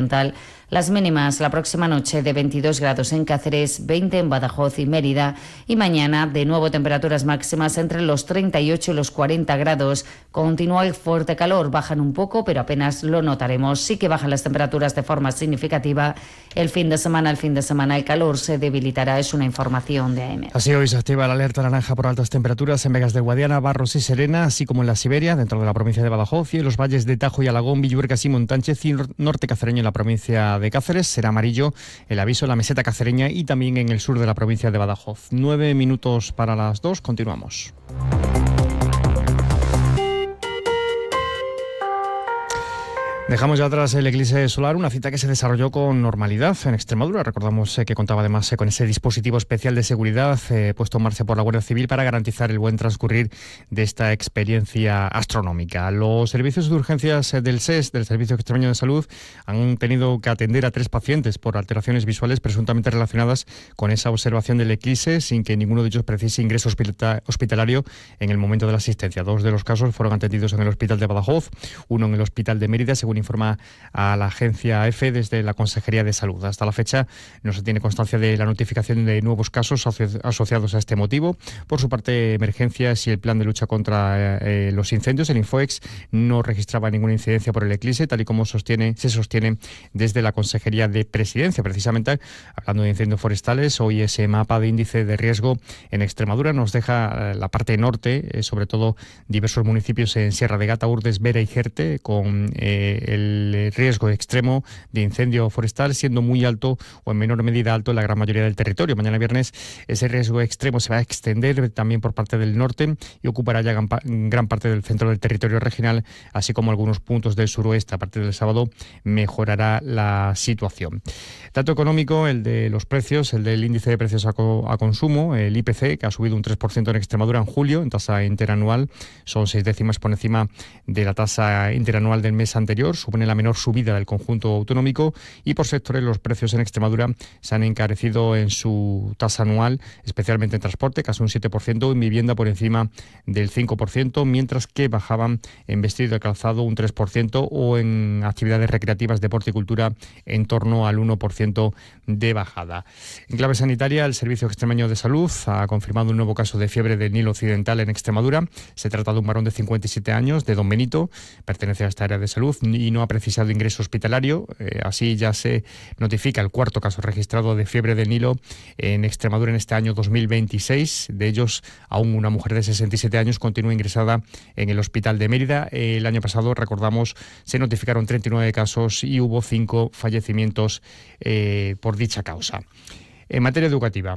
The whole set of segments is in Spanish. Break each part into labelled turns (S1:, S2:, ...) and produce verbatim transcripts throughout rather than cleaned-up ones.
S1: Oriental. Las mínimas la próxima noche de veintidós grados en Cáceres, veinte en Badajoz y Mérida, y mañana de nuevo temperaturas máximas entre los treinta y ocho y los cuarenta grados. Continúa el fuerte calor, bajan un poco pero apenas lo notaremos. Sí que bajan las temperaturas de forma significativa. El fin de semana, el fin de semana el calor se debilitará, es una información de A M.
S2: Así hoy se activa la alerta naranja por altas temperaturas en Vegas de Guadiana, Barros y Serena, así como en la Siberia, dentro de la provincia de Badajoz, y en los valles de Tajo y Alagón, Villuercas y Montánchez, y norte cacereño en la provincia de Cáceres. Será amarillo el aviso en la meseta cacereña y también en el sur de la provincia de Badajoz. Nueve minutos para las dos, continuamos. Dejamos ya atrás el eclipse solar, una cita que se desarrolló con normalidad en Extremadura. Recordamos eh, que contaba además eh, con ese dispositivo especial de seguridad eh, puesto en marcha por la Guardia Civil para garantizar el buen transcurrir de esta experiencia astronómica. Los servicios de urgencias del S E S, del Servicio Extremeño de Salud, han tenido que atender a tres pacientes por alteraciones visuales presuntamente relacionadas con esa observación del eclipse, sin que ninguno de ellos precise ingreso hospitalario en el momento de la asistencia. Dos de los casos fueron atendidos en el Hospital de Badajoz, uno en el Hospital de Mérida, según informa a la agencia EFE desde la Consejería de Salud. Hasta la fecha no se tiene constancia de la notificación de nuevos casos aso- asociados a este motivo. Por su parte, Emergencias y el Plan de Lucha contra eh, los Incendios, el Infoex, no registraba ninguna incidencia por el eclipse, tal y como sostiene, se sostiene desde la Consejería de Presidencia. Precisamente, hablando de incendios forestales, hoy ese mapa de índice de riesgo en Extremadura nos deja eh, la parte norte, eh, sobre todo diversos municipios en Sierra de Gata, Urdes, Vera y Jerte, con eh, el riesgo extremo de incendio forestal siendo muy alto o en menor medida alto en la gran mayoría del territorio. Mañana viernes ese riesgo extremo se va a extender también por parte del norte y ocupará ya gran, gran parte del centro del territorio regional, así como algunos puntos del suroeste. A partir del sábado mejorará la situación. Dato económico, el de los precios, el del índice de precios a, co- a consumo, el I P C, que ha subido un tres por ciento en Extremadura en julio, en tasa interanual, son seis décimas por encima de la tasa interanual del mes anterior, supone la menor subida del conjunto autonómico, y por sectores los precios en Extremadura se han encarecido en su tasa anual, especialmente en transporte, casi un siete por ciento, en vivienda por encima del cinco por ciento, mientras que bajaban en vestido de calzado un tres por ciento o en actividades recreativas, deporte y cultura en torno al uno por ciento de bajada. En clave sanitaria, el Servicio Extremeño de Salud ha confirmado un nuevo caso de fiebre del Nilo Occidental en Extremadura. Se trata de un varón de cincuenta y siete años, de Don Benito, pertenece a esta área de salud y no ha precisado ingreso hospitalario. Eh, así ya se notifica el cuarto caso registrado de fiebre del Nilo en Extremadura en este año dos mil veintiséis. De ellos, aún una mujer de sesenta y siete años continúa ingresada en el Hospital de Mérida. El año pasado, recordamos, se notificaron treinta y nueve casos y hubo cinco fallecimientos eh, por dicha causa. En materia educativa,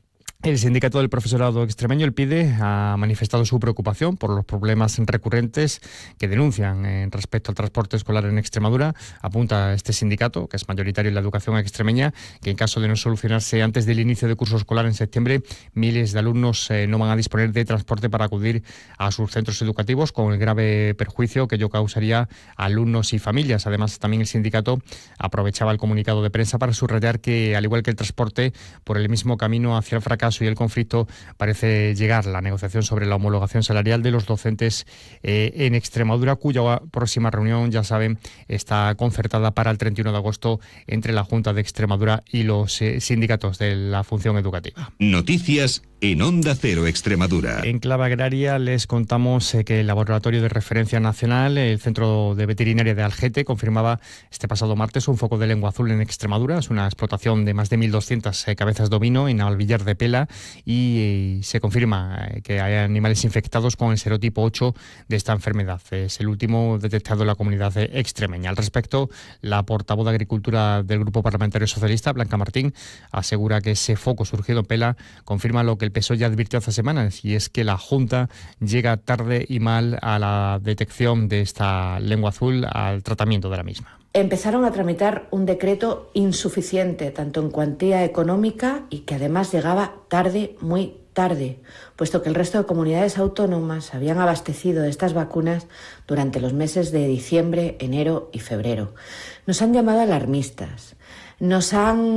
S2: el sindicato del profesorado extremeño, el PIDE, ha manifestado su preocupación por los problemas recurrentes que denuncian en respecto al transporte escolar en Extremadura. Apunta este sindicato, que es mayoritario en la educación extremeña, que en caso de no solucionarse antes del inicio de curso escolar en septiembre, miles de alumnos eh, no van a disponer de transporte para acudir a sus centros educativos, con el grave perjuicio que ello causaría a alumnos y familias. Además, también el sindicato aprovechaba el comunicado de prensa para subrayar que, al igual que el transporte, por el mismo camino hacia el fracaso y el conflicto parece llegar la negociación sobre la homologación salarial de los docentes eh, en Extremadura, cuya próxima reunión, ya saben, está concertada para el treinta y uno de agosto entre la Junta de Extremadura y los eh, sindicatos de la función educativa.
S3: Noticias en Onda Cero Extremadura.
S2: En clave agraria les contamos eh, que el Laboratorio de Referencia Nacional, el Centro de Veterinaria de Algete, confirmaba este pasado martes un foco de lengua azul en Extremadura. Es una explotación de más de mil doscientas eh, cabezas de ovino en Navalvillar de Pela, y, y se confirma eh, que hay animales infectados con el serotipo ocho de esta enfermedad. Es el último detectado en la comunidad eh, extremeña. Al respecto, la portavoz de Agricultura del Grupo Parlamentario Socialista, Blanca Martín, asegura que ese foco surgido en Pela confirma lo que el P S O E ya advirtió hace semanas, y es que la Junta llega tarde y mal a la detección de esta lengua azul, al tratamiento de la misma.
S4: Empezaron a tramitar un decreto insuficiente, tanto en cuantía económica, y que además llegaba tarde, muy tarde, puesto que el resto de comunidades autónomas habían abastecido de estas vacunas durante los meses de diciembre, enero y febrero. Nos han llamado alarmistas, nos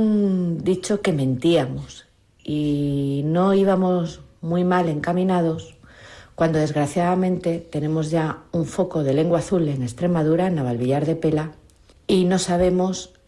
S4: han dicho que mentíamos y no íbamos muy mal encaminados, cuando desgraciadamente tenemos ya un foco de lengua azul en Extremadura, en Navalvillar de Pela, y no sabemos